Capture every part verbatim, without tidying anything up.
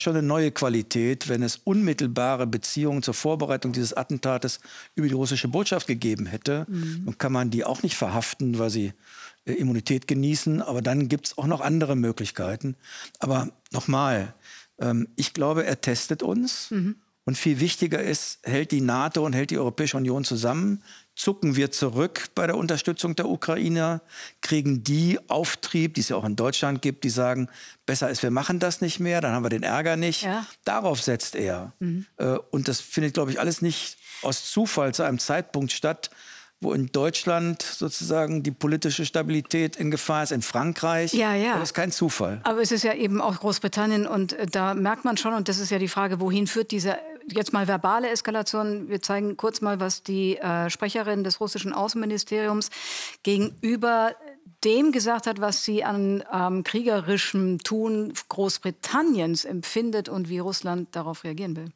schon eine neue Qualität, wenn es unmittelbare Beziehungen zur Vorbereitung dieses Attentates über die russische Botschaft gegeben hätte. Mhm. Dann kann man die auch nicht verhaften, weil sie äh, Immunität genießen. Aber dann gibt es auch noch andere Möglichkeiten. Aber nochmal, ähm, ich glaube, er testet uns. Mhm. Und viel wichtiger ist, hält die NATO und hält die Europäische Union zusammen? Zucken wir zurück bei der Unterstützung der Ukrainer? Kriegen die Auftrieb, die es ja auch in Deutschland gibt, die sagen, besser ist, wir machen das nicht mehr, dann haben wir den Ärger nicht. Ja. Darauf setzt er. Mhm. Und das findet, glaube ich, alles nicht aus Zufall zu einem Zeitpunkt statt, wo in Deutschland sozusagen die politische Stabilität in Gefahr ist, in Frankreich. Ja, ja. Das ist kein Zufall. Aber es ist ja eben auch Großbritannien und äh, da merkt man schon, und das ist ja die Frage, wohin führt diese jetzt mal verbale Eskalation. Wir zeigen kurz mal, was die äh, Sprecherin des russischen Außenministeriums gegenüber dem gesagt hat, was sie an ähm, kriegerischem Tun Großbritanniens empfindet und wie Russland darauf reagieren will.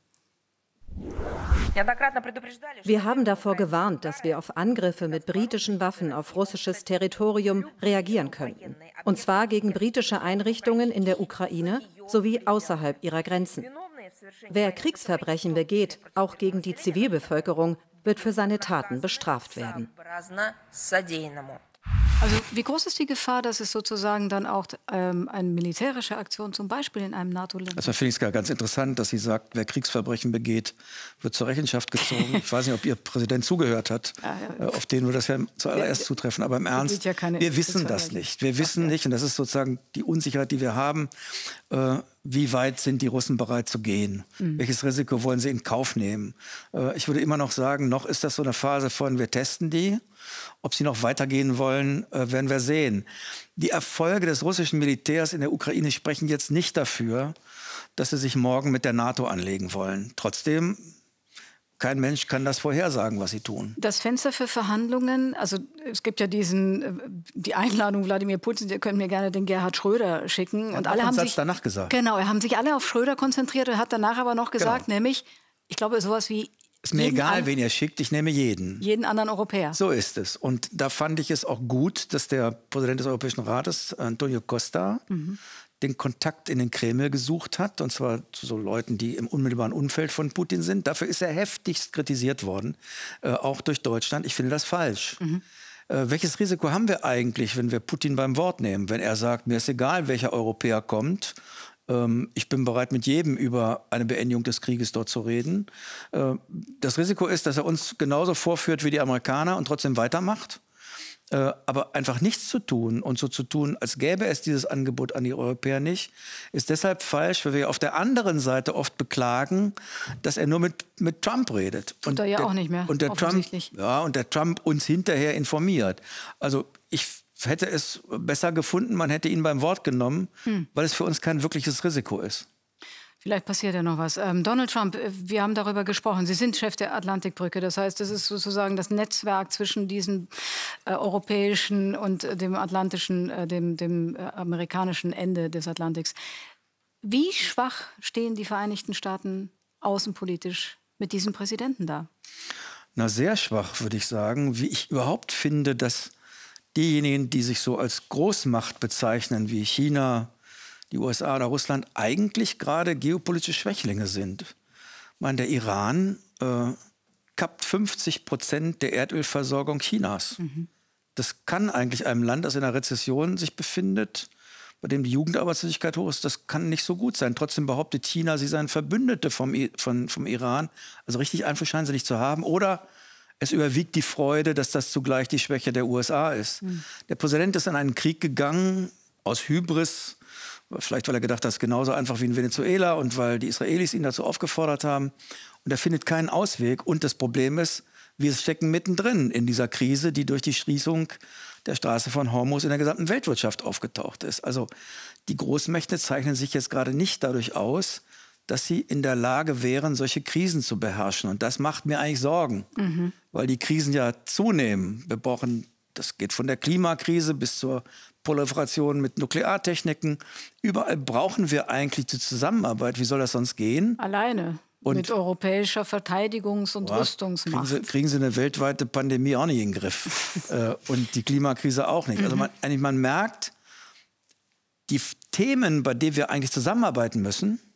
Wir haben davor gewarnt, dass wir auf Angriffe mit britischen Waffen auf russisches Territorium reagieren könnten. Und zwar gegen britische Einrichtungen in der Ukraine sowie außerhalb ihrer Grenzen. Wer Kriegsverbrechen begeht, auch gegen die Zivilbevölkerung, wird für seine Taten bestraft werden. Also wie groß ist die Gefahr, dass es sozusagen dann auch ähm, eine militärische Aktion zum Beispiel in einem NATO-Land? Also finde ich es ganz interessant, dass sie sagt, wer Kriegsverbrechen begeht, wird zur Rechenschaft gezogen. Ich weiß nicht, ob Ihr Präsident zugehört hat, ja, ja. auf den würde das ja zuallererst ja, zutreffen. Aber im Ernst, ja wir wissen das nicht. Wir wissen ja. nicht, und das ist sozusagen die Unsicherheit, die wir haben, äh, wie weit sind die Russen bereit zu gehen? Mhm. Welches Risiko wollen sie in Kauf nehmen? Äh, ich würde immer noch sagen, noch ist das so eine Phase von, wir testen die. Ob sie noch weitergehen wollen, äh, werden wir sehen. Die Erfolge des russischen Militärs in der Ukraine sprechen jetzt nicht dafür, dass sie sich morgen mit der NATO anlegen wollen. Trotzdem, kein Mensch kann das vorhersagen, was sie tun. Das Fenster für Verhandlungen, also es gibt ja diesen, die Einladung Wladimir Putin, Sie können mir gerne den Gerhard Schröder schicken. Er und hat alle einen haben Satz sich danach gesagt. Genau, haben sich alle auf Schröder konzentriert und hat danach aber noch gesagt, genau. nämlich, ich glaube, sowas wie ist mir egal, wen ihr schickt, ich nehme jeden. Jeden anderen Europäer. So ist es. Und da fand ich es auch gut, dass der Präsident des Europäischen Rates, Antonio Costa, mhm. den Kontakt in den Kreml gesucht hat. Und zwar zu so Leuten, die im unmittelbaren Umfeld von Putin sind. Dafür ist er heftigst kritisiert worden, äh, auch durch Deutschland. Ich finde das falsch. Mhm. Äh, welches Risiko haben wir eigentlich, wenn wir Putin beim Wort nehmen? Wenn er sagt, mir ist egal, welcher Europäer kommt. Ich bin bereit, mit jedem über eine Beendigung des Krieges dort zu reden. Das Risiko ist, dass er uns genauso vorführt wie die Amerikaner und trotzdem weitermacht. Aber einfach nichts zu tun und so zu tun, als gäbe es dieses Angebot an die Europäer nicht, ist deshalb falsch, weil wir auf der anderen Seite oft beklagen, dass er nur mit, mit Trump redet. Tut er ja der, auch nicht mehr, und der Trump, ja, und der Trump uns hinterher informiert. Also ich hätte es besser gefunden, man hätte ihn beim Wort genommen, hm. weil es für uns kein wirkliches Risiko ist. Vielleicht passiert ja noch was. Ähm, Donald Trump, wir haben darüber gesprochen. Sie sind Chef der Atlantikbrücke. Das heißt, das ist sozusagen das Netzwerk zwischen diesem äh, europäischen und äh, dem atlantischen, äh, dem, dem äh, amerikanischen Ende des Atlantiks. Wie schwach stehen die Vereinigten Staaten außenpolitisch mit diesem Präsidenten da? Na, sehr schwach, würde ich sagen. Wie ich überhaupt finde, dass diejenigen, die sich so als Großmacht bezeichnen, wie China, die U S A oder Russland, eigentlich gerade geopolitische Schwächlinge sind. Ich meine, der Iran äh, kappt fünfzig Prozent der Erdölversorgung Chinas. Mhm. Das kann eigentlich einem Land, das in einer Rezession sich befindet, bei dem die Jugendarbeitslosigkeit hoch ist, das kann nicht so gut sein. Trotzdem behauptet China, sie seien Verbündete vom, von, vom Iran. Also richtig Einfluss scheinen sie nicht zu haben. Oder es überwiegt die Freude, dass das zugleich die Schwäche der U S A ist. Mhm. Der Präsident ist in einen Krieg gegangen aus Hybris, vielleicht weil er gedacht hat, das ist genauso einfach wie in Venezuela und weil die Israelis ihn dazu aufgefordert haben. Und er findet keinen Ausweg. Und das Problem ist, wir stecken mittendrin in dieser Krise, die durch die Schließung der Straße von Hormuz in der gesamten Weltwirtschaft aufgetaucht ist. Also die Großmächte zeichnen sich jetzt gerade nicht dadurch aus, dass sie in der Lage wären, solche Krisen zu beherrschen. Und das macht mir eigentlich Sorgen, mhm. weil die Krisen ja zunehmen. Wir brauchen, das geht von der Klimakrise bis zur Proliferation mit Nukleartechniken. Überall brauchen wir eigentlich die Zusammenarbeit. Wie soll das sonst gehen? Alleine. Und mit europäischer Verteidigungs- und ja, Rüstungsmacht. Kriegen Sie, kriegen Sie eine weltweite Pandemie auch nicht in den Griff. äh, und die Klimakrise auch nicht. Mhm. Also man, eigentlich, man merkt, die Themen, bei denen wir eigentlich zusammenarbeiten müssen,